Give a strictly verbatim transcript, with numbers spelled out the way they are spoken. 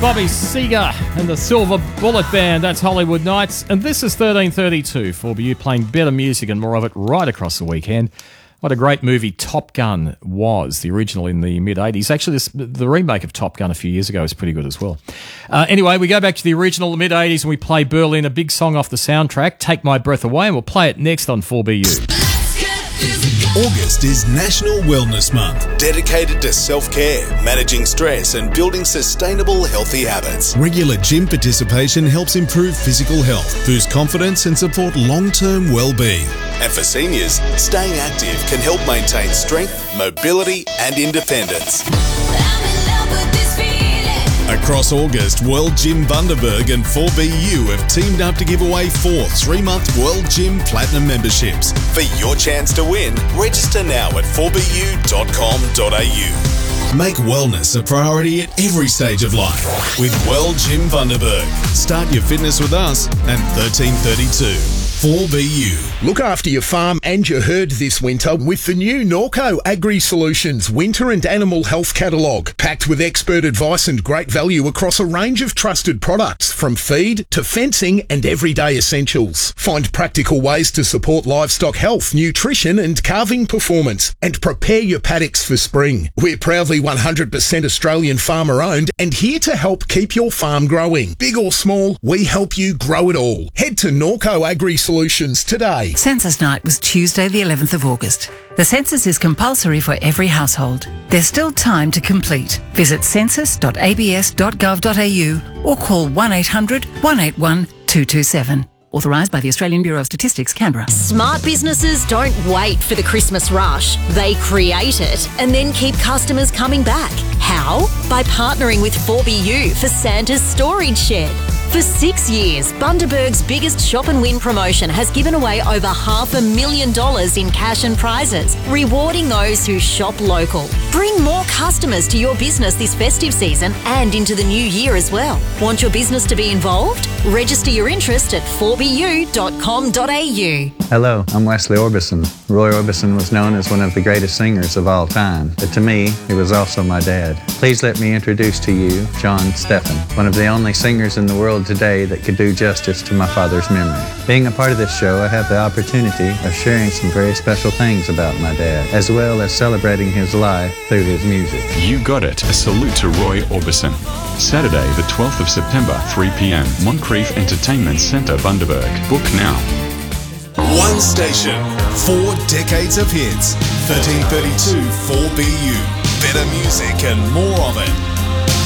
Bobby Seger and the Silver Bullet Band. That's Hollywood Nights. And this is thirteen thirty-two for you, playing better music and more of it right across the weekend. What a great movie Top Gun was, the original in the mid-eighties. Actually, this, the remake of Top Gun a few years ago is pretty good as well. Uh, anyway, we go back to the original, the mid-eighties, and we play Berlin, a big song off the soundtrack, Take My Breath Away, and we'll play it next on four B U. August is National Wellness Month, dedicated to self-care, managing stress and building sustainable, healthy habits. Regular gym participation helps improve physical health, boost confidence and support long-term well-being. And for seniors, staying active can help maintain strength, mobility and independence. Across August, World Gym Bundaberg and four B U have teamed up to give away four three-month World Gym Platinum memberships. For your chance to win, register now at four b u dot com dot a u. Make wellness a priority at every stage of life with World Gym Bundaberg. Start your fitness with us at thirteen thirty-two. four B U. Look after your farm and your herd this winter with the new Norco Agri Solutions Winter and Animal Health Catalogue, packed with expert advice and great value across a range of trusted products, from feed to fencing and everyday essentials. Find practical ways to support livestock health, nutrition and calving performance, and prepare your paddocks for spring. We're proudly one hundred percent Australian farmer owned and here to help keep your farm growing. Big or small, we help you grow it all. Head to Norco Agri Solutions today. Census night was Tuesday the eleventh of August. The census is compulsory for every household. There's still time to complete. Visit census dot a b s dot gov dot a u or call one eight hundred, one eight one, two two seven. Authorised by the Australian Bureau of Statistics, Canberra. Smart businesses don't wait for the Christmas rush. They create it and then keep customers coming back. How? By partnering with four B U for Santa's Storage Shed. For six years, Bundaberg's biggest shop and win promotion has given away over half a million dollars in cash and prizes, rewarding those who shop local. Bring more customers to your business this festive season and into the new year as well. Want your business to be involved? Register your interest at four b u dot com dot a u. Hello, I'm Wesley Orbison. Roy Orbison was known as one of the greatest singers of all time, but to me, he was also my dad. Please let me introduce to you John Steffen, one of the only singers in the world today that could do justice to my father's memory. Being a part of this show, I have the opportunity of sharing some very special things about my dad, as well as celebrating his life through his music. You got it. A salute to Roy Orbison. Saturday, the twelfth of September, three p m, Moncrief Entertainment Centre, Bundaberg. Book now. One station, four decades of hits. thirteen thirty-two four B U. Better music and more of it.